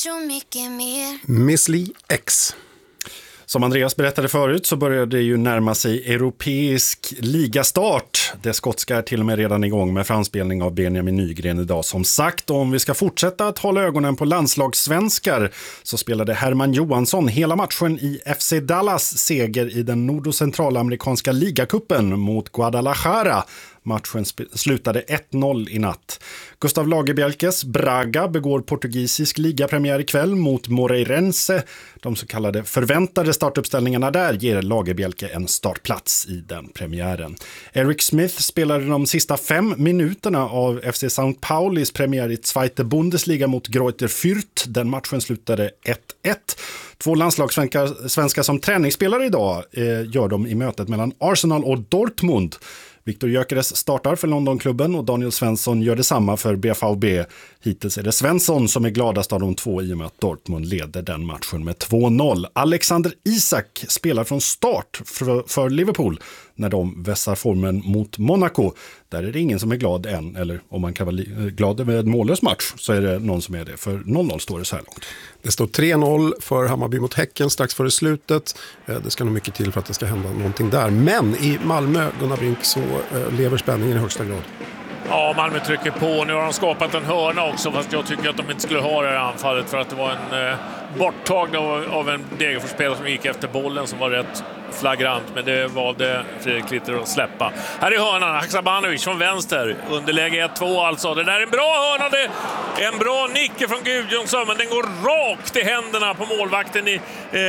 tror mycket mer. Miss Li X. Som Andreas berättade förut så börjar det ju närma sig europeisk ligastart. Det skotska är till och med redan igång med framspelning av Benjamin Nygren idag. Som sagt, om vi ska fortsätta att hålla ögonen på landslagssvenskar så spelade Herman Johansson hela matchen i FC Dallas seger i den nord- och centralamerikanska ligacupen mot Guadalajara. Matchen slutade 1-0 i natt. Gustav Lagerbielkes Braga begår portugisisk ligapremiär ikväll mot Moreirense. De så kallade förväntade startuppställningarna där ger Lagerbielke en startplats i den premiären. Eric Smith spelade de sista 5 minuterna av FC St. Paulis premiär i Zweite Bundesliga mot Greuther Fürth. Den matchen slutade 1-1. 2 landslagssvenskar som träningsspelare idag gör de i mötet mellan Arsenal och Dortmund. Viktor Gyökeres startar för Londonklubben och Daniel Svensson gör detsamma för BVB. Hittills är det Svensson som är gladast av de 2 i och med att Dortmund leder den matchen med 2-0. Alexander Isak spelar från start för Liverpool när de vässar formen mot Monaco. Där är det ingen som är glad än, eller om man kan vara glad över en mållös match så är det någon som är det, för 0-0 står det så här långt. Det står 3-0 för Hammarby mot Häcken strax före slutet. Det ska nog mycket till för att det ska hända någonting där. Men i Malmö, Gunnar Brink, så lever spänningen i högsta grad. Ja, Malmö trycker på. Nu har de skapat en hörna också, fast jag tycker att de inte skulle ha det här anfallet för att det var en borttagning av en Degerfors-spelare som gick efter bollen som var rätt flagrant, men det valde Fredrik Litter att släppa. Här är hörnan, Haksabanovic från vänster, underläge 1-2 alltså. Det där är en bra hörna, det är en bra nick från Gudjonsson, men den går rakt i händerna på målvakten i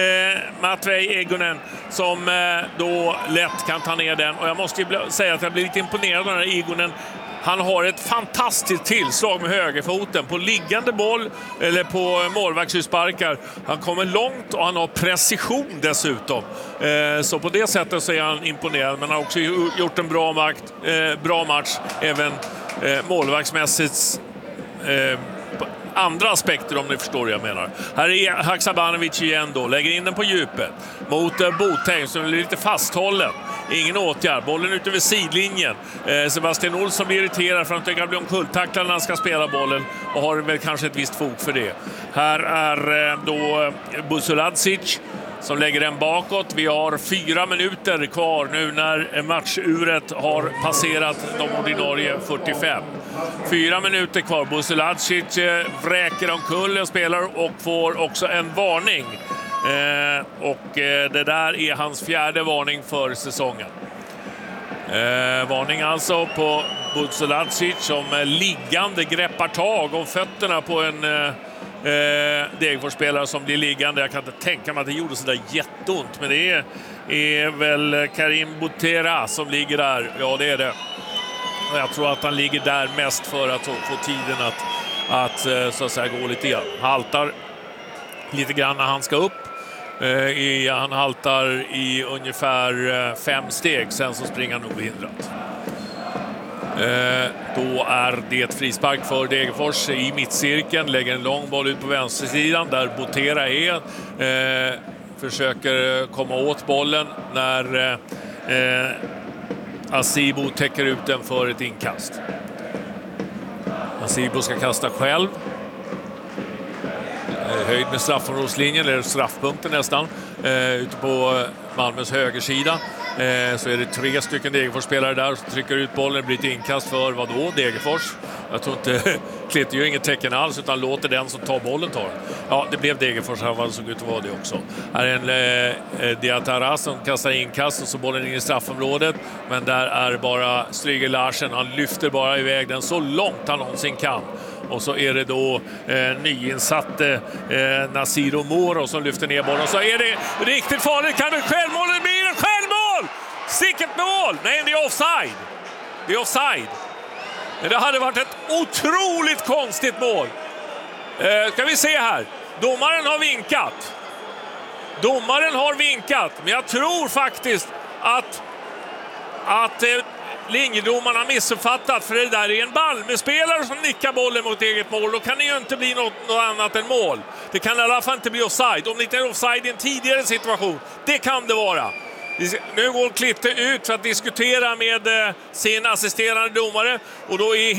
Matvej Egonen som då lätt kan ta ner den. Och jag måste ju säga att jag blir lite imponerad av den här Egonen. Han har ett fantastiskt tillslag med högerfoten på liggande boll eller på målvaktssparkar. Han kommer långt och han har precision dessutom. Så på det sättet så är han imponerad, men han har också gjort en bra match även målvaktsmässigt. Andra aspekter, om ni förstår vad jag menar. Här är Haksabanovic igen då, lägger in den på djupet mot Botheim som är lite fasthållen. Ingen åtgärd, bollen ute vid sidlinjen. Sebastian Olsson blir irriterad för att han kan bli omkulltacklad när han ska spela bollen och har väl kanske ett visst fog för det. Här är då Busuladzic som lägger den bakåt. Vi har 4 minuter kvar nu när matchuret har passerat de ordinarie 45. 4 minuter kvar. Busuladzic vräker omkull och spelar och får också en varning. Det där är hans 4:e varning för säsongen. Varning alltså på Busuladzic som liggande greppar tag om fötterna på en Degerfors-spelare som blir liggande. Jag kan inte tänka mig att det gjorde så där jätteont, men det är väl Karim Butera som ligger där. Ja, det är det. Jag tror att han ligger där mest för att få tiden att så att säga gå lite grann. Haltar lite grann när han ska upp. Han haltar i ungefär 5 steg, sen så springer han obehindrat. Då är det frispark för Degerfors i mittcirkeln, lägger en lång boll ut på vänstersidan där Botera är. Försöker komma åt bollen när Asibo täcker ut den för ett inkast. Asibo ska kasta själv. Höjd med straffområdeslinjen, eller straffpunkten nästan, ute på Malmös högersida. Så är det 3 stycken Degerfors-spelare där som trycker ut bollen. Det blir ett inkast för vad då? Degerfors. Jag tror inte, Klitter ju inget tecken alls utan låter den som tar bollen ta den. Ja, det blev Degerfors här, vad det såg ut att vara det också. Här är en Diatara som kastar inkast och så bollen in i straffområdet. Men där är bara Stryger Larsen, han lyfter bara iväg den så långt han någonsin kan. Och så är det då nyinsatte Nasiro Moro som lyfter ner bollen. Och så är det riktigt farligt. Kan det självmål? Det blir en självmål! Sicket mål! Nej, det är offside. Det är offside. Men det hade varit ett otroligt konstigt mål. Ska vi se här. Domaren har vinkat. Domaren har vinkat. Men jag tror faktiskt att linjedomarna har missuppfattat, för det där är en Malmö-spelare som nickar bollen mot eget mål. Då kan det ju inte bli något annat än mål. Det kan i alla fall inte bli offside. Om det inte är offside i en tidigare situation, det kan det vara. Nu går Klitte ut för att diskutera med sin assisterande domare och då är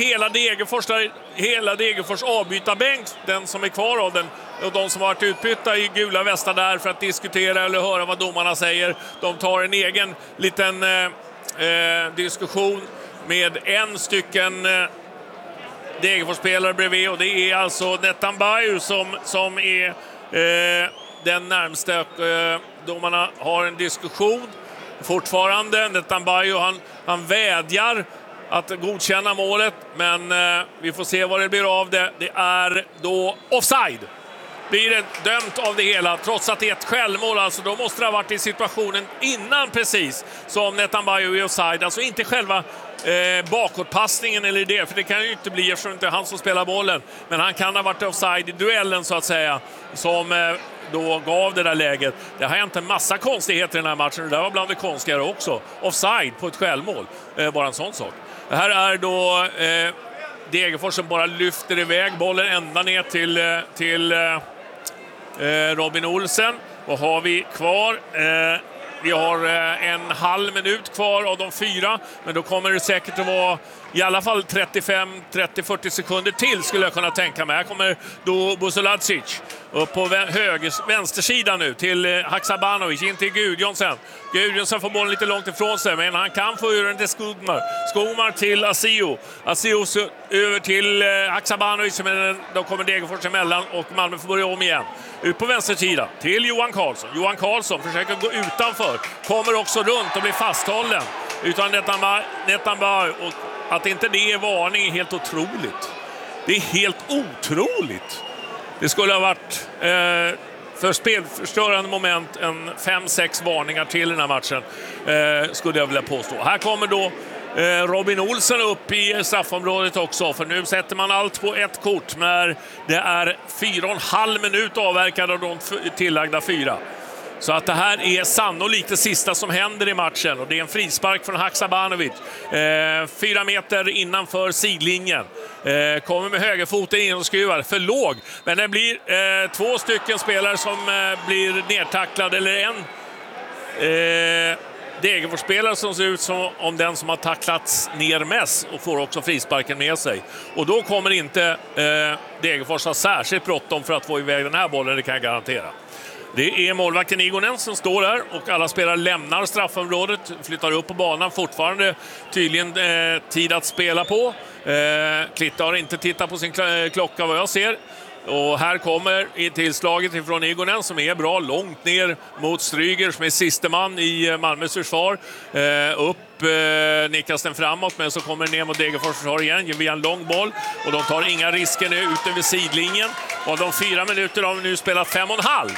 hela Degerfors avbytarbänk, den som är kvar av den, och de som har varit utbytta i gula västar där för att diskutera eller höra vad domarna säger. De tar en egen liten diskussion med en stycken Degerfors-spelare bredvid, och det är alltså Nettan Bayu som är den närmsta. Domarna har en diskussion fortfarande. Nettan Bayu, han vädjar att godkänna målet, men vi får se vad det blir av det. Det är då offside. Blir det dömt av det hela, trots att det är ett självmål. Alltså, då måste det ha varit i situationen innan precis som Nettan Bayu är offside. Alltså inte själva bakåtpassningen eller det, för det kan ju inte bli eftersom det inte är han som spelar bollen. Men han kan ha varit offside i duellen så att säga, som då gav det där läget. Det har hänt en massa konstigheter i den här matchen. Det där var bland det konstigare också. Offside på ett självmål, bara en sån sak. Det här är då Degerfors som bara lyfter iväg bollen ända ner till Robin Olsen. Vad har vi kvar? Vi har en halv minut kvar av de 4, men då kommer det säkert att vara i alla fall 30-40 sekunder till, skulle jag kunna tänka mig. Här kommer då Busolacic upp på vänstersidan nu till Haksabanovic, in till Gudjonsen. Gudjonsen får bollen lite långt ifrån sig, men han kan få ur den till Skogmar till Asio. Asio över till Haksabanovic, men då kommer Degerfors emellan och Malmö får börja om igen. Ut på vänstersidan till Johan Karlsson. Johan Karlsson försöker gå utanför, kommer också runt och blir fasthållen utan Nettan Bayu. Och att inte det är varning är helt otroligt. Det är helt otroligt. Det skulle ha varit för spelförstörande moment en 5-6 varningar till den här matchen, skulle jag vilja påstå. Här kommer då Robin Olsen upp i straffområdet också, för nu sätter man allt på ett kort när det är 4,5 minut avverkade av de tillagda 4. Så att det här är sannolikt det sista som händer i matchen, och det är en frispark från Haksabanovic 4 meter innanför sidlinjen. Kommer med högerfoten in och skruvar för låg, men det blir 2 stycken spelare som blir nedtacklade, eller en Degerfors-spelare som ser ut som om den som har tacklats ner mest, och får också frisparken med sig. Och då kommer inte Degerfors ha särskilt bråttom för att få iväg den här bollen, det kan jag garantera. Det är målvakten Igonen som står där, och alla spelare lämnar straffområdet, flyttar upp på banan. Fortfarande tydligen tid att spela på. Klitte har inte tittat på sin klocka vad jag ser. Och här kommer i tillslaget ifrån Igonen som är bra, långt ner mot Stryger som är siste man i Malmös försvar. Nickas den framåt, men så kommer ner mot Degerfors försvar igen via en lång boll, och de tar inga risker nu ut över sidlinjen. Och de 4 minuter har vi nu spelat 5,5.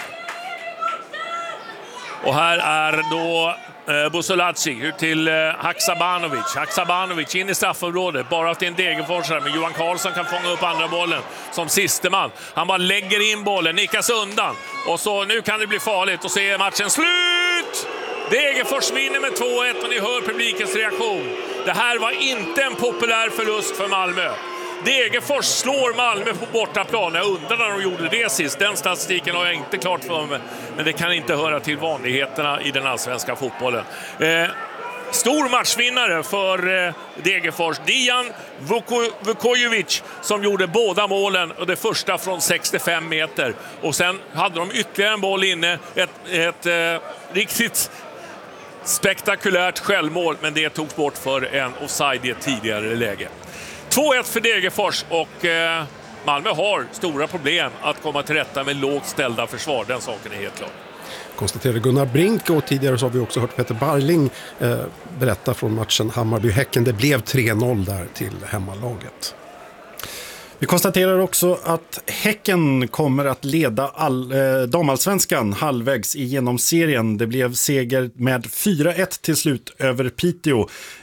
Och här är då Busolacic ut till Haksabanovic. Haksabanovic in i straffområdet, bara till en Degerforsare, men Johan Karlsson kan fånga upp andra bollen som siste man. Han bara lägger in bollen, nickas undan, och så nu kan det bli farligt, och så är matchen slut! Degerfors vinner med 2-1, och ni hör publikens reaktion. Det här var inte en populär förlust för Malmö. Degerfors slår Malmö på bortaplan. Jag undrar när de gjorde det sist. Den statistiken har jag inte klart för mig. Men det kan inte höra till vanligheterna i den allsvenska fotbollen. Stor matchvinnare för Degerfors. Dijan Vukojevic som gjorde båda målen, och det första från 65 meter. Och sen hade de ytterligare en boll inne. Ett riktigt spektakulärt självmål, men det togs bort för en offside i ett tidigare läge. 2-1 för Degerfors, och Malmö har stora problem att komma till rätta med lågt ställda försvar. Den saken är helt klar. Konstaterade Gunnar Brink, och tidigare så har vi också hört Peter Barling berätta från matchen Hammarby-Häcken. Det blev 3-0 där till hemmalaget. Vi konstaterar också att Häcken kommer att leda damallsvenskan halvvägs igenom serien. Det blev seger med 4-1 till slut över Piteå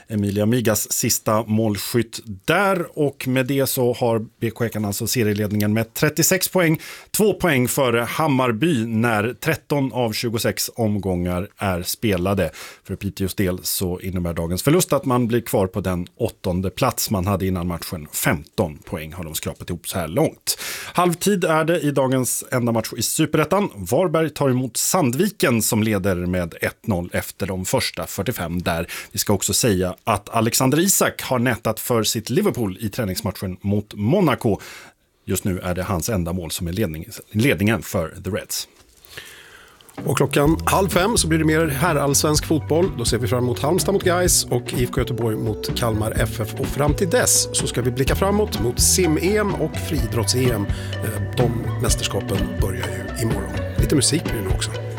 Emilia Migas sista målskytt där, och med det så har BK Häcken alltså serieledningen med 36 poäng, 2 poäng före Hammarby när 13 av 26 omgångar är spelade. För Piteås del så innebär dagens förlust att man blir kvar på den 8:e plats man hade innan matchen. 15 poäng har de skrapat ihop så här långt. Halvtid är det i dagens enda match i Superettan. Varberg tar emot Sandviken som leder med 1-0 efter de första 45 där. Vi ska också säga att Alexander Isak har nätat för sitt Liverpool i träningsmatchen mot Monaco. Just nu är det hans enda mål som är ledningen för The Reds. Och klockan 4:30 så blir det mer herrallsvensk fotboll. Då ser vi fram emot Halmstad mot Gais och IFK Göteborg mot Kalmar FF. Och fram till dess så ska vi blicka framåt mot sim-EM och friidrotts-EM. De mästerskapen börjar ju imorgon. Lite musik blir det också.